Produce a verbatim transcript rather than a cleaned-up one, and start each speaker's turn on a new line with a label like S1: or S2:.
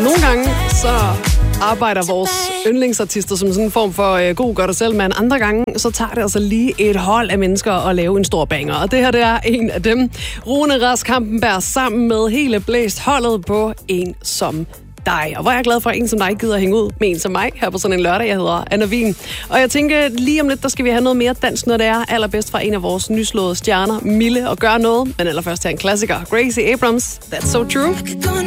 S1: nogle gange så arbejder vores yndlingsartister som sådan en form for øh, god gør dig selv, men andre gange så tager det altså lige et hold af mennesker at lave en stor banger. Og det her, det er en af dem. Rune Rask Hampenberg sammen med hele blæst holdet på En som dig. Og hvor er jeg glad for, at en som dig gider at hænge ud med en som mig her på sådan en lørdag. Jeg hedder Anna Wien. Og jeg tænker, lige om lidt, der skal vi have noget mere dans, når det er allerbedst fra en af vores nyslåede stjerner, Mille, og gøre noget. Men allerførst her en klassiker, Gracie Abrams, That's So True.